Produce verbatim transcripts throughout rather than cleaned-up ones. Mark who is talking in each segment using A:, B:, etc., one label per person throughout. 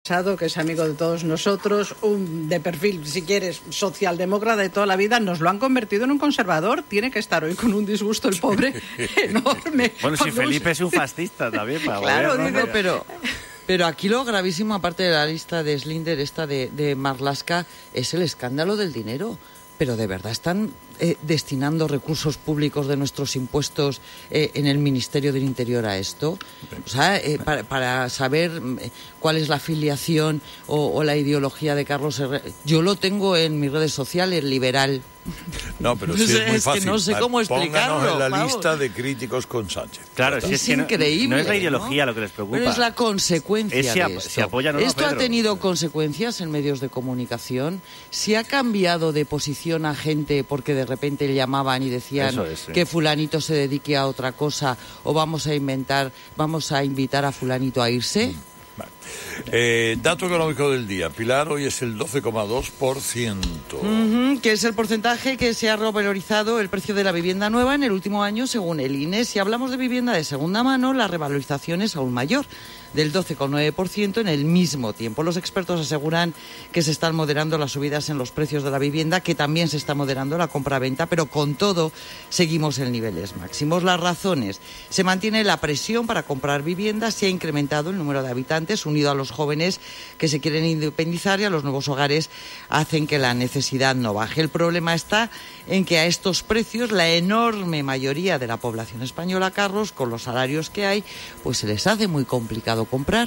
A: que es amigo de todos nosotros, un de perfil, si quieres, socialdemócrata de toda la vida, nos lo han convertido en un conservador. Tiene que estar hoy con un disgusto el pobre enorme.
B: Bueno, si Felipe es un fascista también. Para
A: claro,
B: gobierno,
A: digo,
B: ¿no?
C: pero... Pero aquí lo gravísimo, aparte de la lista de Schindler, esta de, de Marlaska, es el escándalo del dinero. Pero de verdad están eh, destinando recursos públicos de nuestros impuestos eh, en el Ministerio del Interior a esto. O sea, eh, para, para saber eh, cuál es la afiliación o, o la ideología de Carlos Herrera. Yo lo tengo en mis redes sociales, liberal.
D: No, pero
C: No
D: sí
C: sé,
D: es muy
C: es que
D: fácil.
C: no sé cómo explicarlo,
D: Pónganos en la
C: vamos.
D: lista de críticos con Sánchez.
B: Claro, si
C: Es
B: es que no-
C: increíble,
B: No, es la ideología
C: ¿no?
B: lo que les preocupa.
C: Pero es la consecuencia
B: Es si ap-
C: de esto.
B: si apoyan o no a
C: Esto ha
B: Pedro.
C: tenido consecuencias en medios de comunicación. Si ha cambiado de posición a gente porque de repente le llamaban y decían
B: Eso es, sí.
C: que fulanito se dedique a otra cosa o vamos a inventar, vamos a invitar a fulanito a irse.
D: Vale. Eh, dato económico del día. Pilar, hoy es el doce coma dos por ciento.
C: Ujú, que es el porcentaje que se ha revalorizado el precio de la vivienda nueva en el último año, según el I N E. Si hablamos de vivienda de segunda mano, la revalorización es aún mayor, del doce coma nueve por ciento en el mismo tiempo. Los expertos aseguran que se están moderando las subidas en los precios de la vivienda, que también se está moderando la compra-venta, pero con todo seguimos en niveles máximos. Las razones: se mantiene la presión para comprar vivienda, se ha incrementado el número de habitantes, unido a los jóvenes que se quieren independizar, y a los nuevos hogares hacen que la necesidad no baje. El problema está en que a estos precios la enorme mayoría de la población española, Carlos, con los salarios que hay, pues se les hace muy complicado comprar.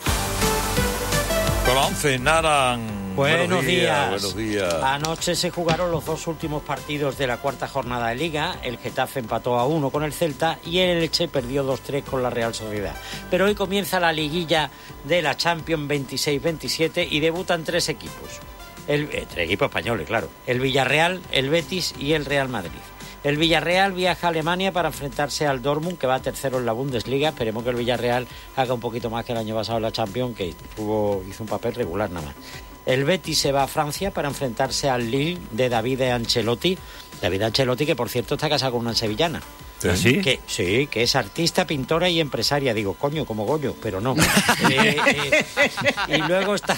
D: Con la once, Naran.
E: Buenos días.
D: Buenos días.
E: Anoche se jugaron los dos últimos partidos de la cuarta jornada de Liga. El Getafe empató a uno con el Celta y el Elche perdió dos tres con la Real Sociedad. Pero hoy comienza la liguilla de la Champions veintiséis veintisiete y debutan tres equipos. El, eh, tres equipos españoles, claro. El Villarreal, el Betis y el Real Madrid. El Villarreal viaja a Alemania para enfrentarse al Dortmund, que va tercero en la Bundesliga. Esperemos que el Villarreal haga un poquito más que el año pasado en la Champions, que tuvo, hizo un papel regular nada más. El Betis se va a Francia para enfrentarse al Lille de David Ancelotti. David Ancelotti, que por cierto está casado con una sevillana.
B: ¿Sí?
E: Que, sí, que es artista, pintora y empresaria. Digo, coño, como Goyo, pero no. eh, eh, y luego está...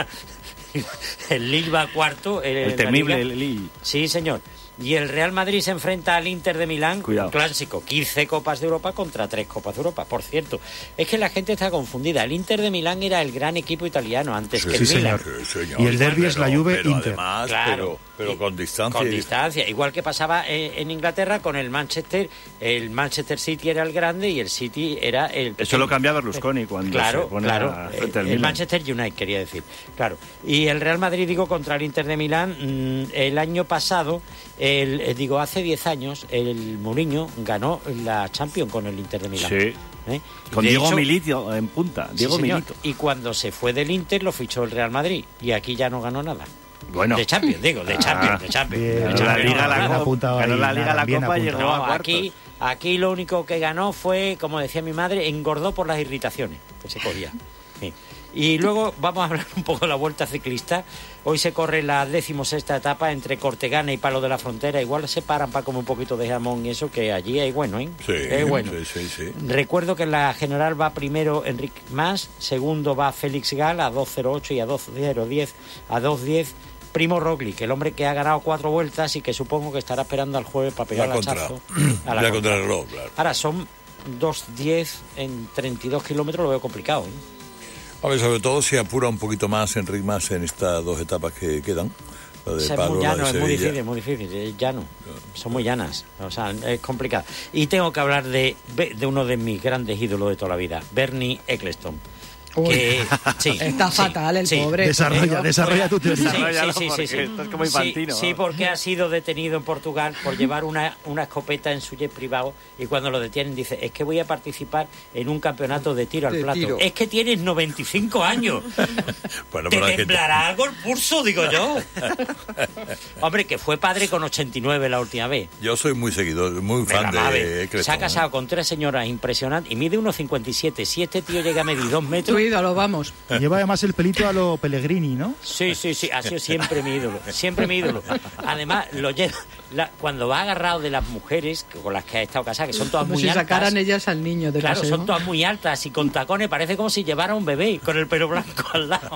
E: el Lille va cuarto. El,
B: El temible Lille.
E: Sí, señor. Y el Real Madrid se enfrenta al Inter de Milán,
B: Cuidado.
E: un clásico, quince Copas de Europa contra tres Copas de Europa. Por cierto, es que la gente está confundida. El Inter de Milán era el gran equipo italiano antes
D: Sí,
E: que el
D: sí,
E: Milan.
D: señor. Sí, señor.
F: Y el derbi
D: Pero-
F: es la Juve
D: pero
F: Inter.
D: Además,
E: Claro.
D: pero, pero
E: Y-
D: con distancia.
E: Con distancia, igual que pasaba eh, en Inglaterra con el Manchester. El Manchester City era el grande y el City era el...
B: Eso lo cambia Berlusconi cuando
E: Claro,
B: se pone
E: claro.
B: a- frente al
E: el
B: Milan.
E: Manchester United, quería decir. Claro. Y el Real Madrid, digo, contra el Inter de Milán, mmm, el año pasado, el, eh, digo, hace diez años, el Mourinho ganó la Champions con el Inter de Milán.
B: Sí.
E: ¿Eh?
B: Con
E: De
B: Diego
E: hecho,
B: Milito en punta.
E: sí,
B: Diego
E: señor.
B: Milito.
E: Y cuando se fue del Inter, lo fichó el Real Madrid. Y aquí ya no ganó nada.
B: Bueno.
E: De Champions, digo, de
B: Ah,
E: Champions, de Champions.
F: bien,
E: de
B: Ganó la
E: Champions.
B: Liga, la
F: bien
B: Copa,
F: apuntado
B: ganó
F: ahí,
B: la Liga,
F: nada,
B: la
F: bien
B: Copa y
F: apuntado.
B: llegó a
E: No,
B: cuartos.
E: aquí, aquí lo único que ganó fue, como decía mi madre, engordó por las irritaciones que se cogía. Sí. Y luego vamos a hablar un poco de la Vuelta Ciclista. Hoy se corre la decimosexta etapa entre Cortegana y Palo de la Frontera. Igual se paran para comer un poquito de jamón y eso, que allí es bueno, ¿eh?
D: Sí,
E: es bueno.
D: sí, sí, sí.
E: Recuerdo que en la general va primero Enric Mas, segundo va Félix Gal a dos cero ocho y a dos cero diez, a dos diez Primo Roglic, el hombre que ha ganado cuatro vueltas y que supongo que estará esperando al jueves para pegar
D: La
E: el
D: contra-
E: hachazo.
D: la
E: contra.
D: contrarreloj, claro.
E: Ahora son dos diez en treinta y dos kilómetros, lo veo complicado, ¿eh?
D: A ver, sobre todo si apura un poquito más Enric Mas en estas dos etapas que quedan. La de
E: O sea, es
D: Palo,
E: muy
D: la
E: llano,
D: de
E: es muy
D: Sevilla.
E: difícil, es muy difícil, es llano. Son muy llanas, o sea, es complicado. Y tengo que hablar de, de uno de mis grandes ídolos de toda la vida, Bernie Ecclestone.
A: Uy,
E: Que, sí,
A: está
E: sí,
A: fatal el
E: sí.
A: pobre.
F: Desarrolla, desarrolla tu teoría.
E: Sí,
B: Desarrollalo,
E: sí, sí, sí,
B: porque
E: sí.
B: estás como
E: Sí,
B: infantino.
E: sí, porque ha sido detenido en Portugal por llevar una, una escopeta en su jet privado y cuando lo detienen dice, es que voy a participar en un campeonato de tiro al
C: De
E: plato.
C: tiro.
E: Es que tienes noventa y cinco años.
D: Bueno,
E: ¿Te
D: pero es que-
E: temblará algo el pulso, digo yo? Hombre, que fue padre con ochenta y nueve la última vez.
D: Yo soy muy seguidor, muy fan
E: Venga,
D: de
E: Mave,
D: Ecclestone.
E: se ha casado con tres señoras impresionantes y mide uno cincuenta y siete. Si este tío llega a medir dos
A: Tu
E: metros...
A: ídolo, vamos.
F: Lleva además el pelito a lo Pellegrini, ¿no?
E: Sí, sí, sí, ha sido siempre mi ídolo, siempre mi ídolo. Además, lo lleva, la- cuando va agarrado de las mujeres que- con las que ha estado casada, que son todas
A: Como
E: muy
A: si
E: altas.
A: sacaran ellas al niño de
E: Claro,
A: paseo.
E: son todas muy altas y con tacones, parece como si llevara un bebé con el pelo blanco al lado.